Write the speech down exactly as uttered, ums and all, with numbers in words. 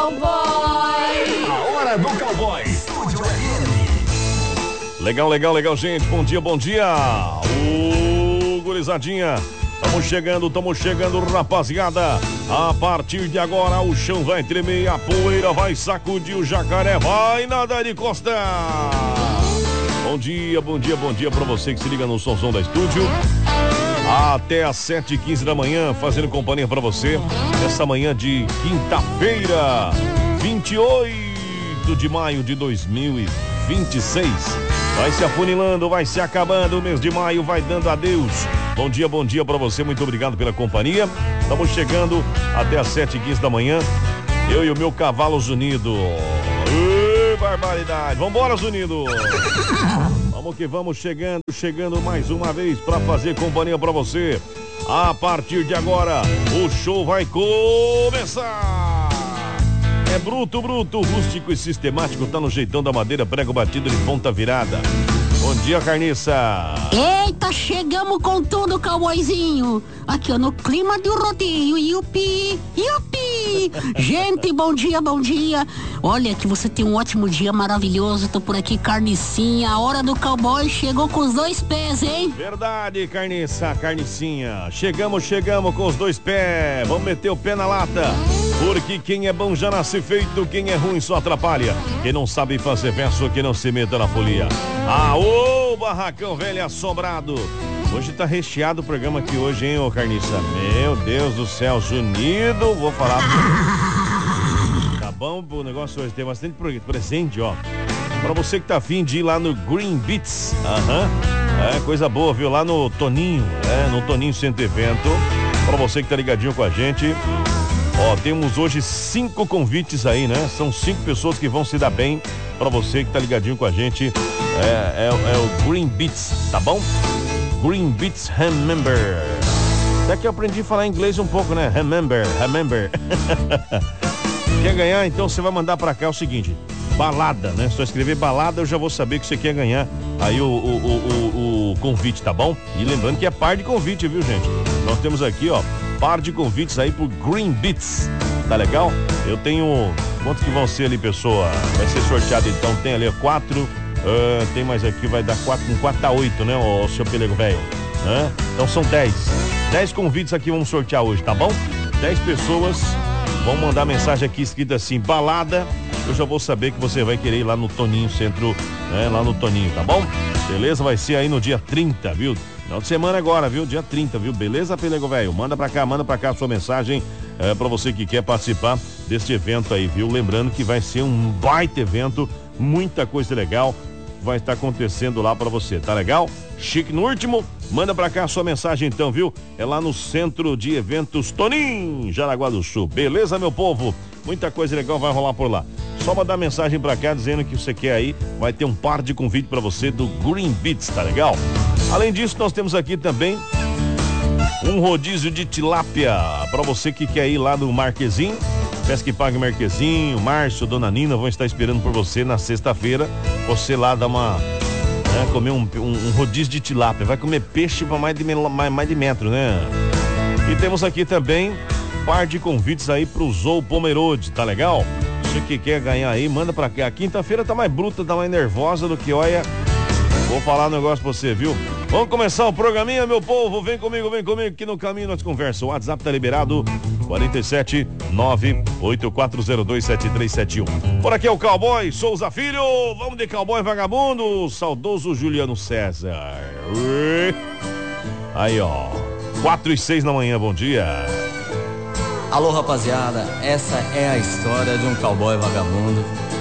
cowboy. A hora do cowboy. Estúdio F M. Legal, legal, legal, gente. Bom dia, bom dia. Ô, gurizadinha. Tamo chegando, tamo chegando, rapaziada. A partir de agora o chão vai tremer, a poeira vai sacudir, o jacaré vai nadar de costa. Bom dia, bom dia, bom dia pra você que se liga no Sonzão da Estúdio. Até às sete e quinze da manhã, fazendo companhia pra você. Essa manhã de quinta-feira, vinte e oito de maio de dois mil e vinte e seis. Vai se afunilando, vai se acabando, o mês de maio vai dando adeus. Bom dia, bom dia pra você, muito obrigado pela companhia. Estamos chegando até às sete e quinze da manhã. Eu e o meu cavalo Zunido. Ê, barbaridade. Vambora, Zunido. Vamos que vamos, chegando, chegando mais uma vez pra fazer companhia pra você. A partir de agora, o show vai começar. É bruto, bruto, rústico e sistemático, tá no jeitão da madeira, prego batido de ponta virada. Bom dia, carniça. Eita, chegamos com tudo, cowboyzinho. Aqui, ó, no clima do rodeio. Yupi, yupi. Gente, bom dia, bom dia. Olha, que você tem um ótimo dia maravilhoso. Tô por aqui, carnicinha. A hora do cowboy chegou com os dois pés, hein? Verdade, carniça, carnicinha. Chegamos, chegamos com os dois pés. Vamos meter o pé na lata. Porque quem é bom já nasce feito, quem é ruim só atrapalha. Quem não sabe fazer verso, que não se meta na folia. Ah, ô barracão velho assombrado. Hoje tá recheado o programa aqui hoje, hein, ô carniça? Meu Deus do céu, Zunido, vou falar. Tá bom o negócio hoje, tem bastante presente, ó. Pra você que tá afim de ir lá no Green Beats. Aham. É, coisa boa, viu? Lá no Toninho, é, no Toninho Centro Evento. Pra você que tá ligadinho com a gente. Ó, temos hoje cinco convites aí, né? São cinco pessoas que vão se dar bem. Pra você que tá ligadinho com a gente. É, é, é o Green Beats, tá bom? Green Beats Remember. Até que eu aprendi a falar inglês um pouco, né? Remember, remember. Quer ganhar? Então você vai mandar pra cá o seguinte: balada, né? Só escrever balada, eu já vou saber que você quer ganhar aí o, o, o, o, o convite, tá bom? E lembrando que é par de convite, viu, gente? Nós temos aqui, ó, par de convites aí pro Green Beats. Tá legal? Eu tenho... Quantos que vão ser ali, pessoa? Vai ser sorteado, então. Tem ali quatro. Uh, tem mais aqui, vai dar quatro. Com quatro dá oito, né, o seu pelego velho? Uh, então são dez. Dez convites aqui vamos sortear hoje, tá bom? Dez pessoas vão mandar mensagem aqui escrita assim: balada. Eu já vou saber que você vai querer ir lá no Toninho Centro, né? Lá no Toninho, tá bom? Beleza? Vai ser aí no dia trinta, viu? Final de semana agora, viu? Dia trinta, viu? Beleza, pelego velho? Manda pra cá, manda pra cá a sua mensagem é, pra você que quer participar deste evento aí, viu? Lembrando que vai ser um baita evento, muita coisa legal vai estar acontecendo lá pra você, tá legal? Chique no último, manda pra cá a sua mensagem então, viu? É lá no Centro de Eventos Tonim, Jaraguá do Sul. Beleza, meu povo? Muita coisa legal vai rolar por lá. Só mandar mensagem pra cá dizendo que você quer aí, vai ter um par de convite pra você do Green Beats, tá legal? Além disso, nós temos aqui também um rodízio de tilápia pra você que quer ir lá no Marquezinho. Pesca e Pague Marquezinho, Márcio, Dona Nina vão estar esperando por você na sexta-feira. Você lá dá uma... Né, comer um, um, um rodízio de tilápia. Vai comer peixe pra mais de, mais, mais de metro, né? E temos aqui também um par de convites aí pro Zou Pomerode, tá legal? Você que quer ganhar aí, manda pra cá. A quinta-feira tá mais bruta, tá mais nervosa do que, olha... Vou falar um negócio pra você, viu? Vamos começar o programinha, meu povo. Vem comigo, vem comigo, que no caminho nós conversamos. O WhatsApp tá liberado, quarenta e sete, nove oito quatro zero dois, sete três sete um. Por aqui é o Cowboy Souza Filho. Vamos de Cowboy Vagabundo. Saudoso Juliano César. Aí, ó. quatro e seis da manhã, bom dia. Alô, rapaziada. Essa é a história de um cowboy vagabundo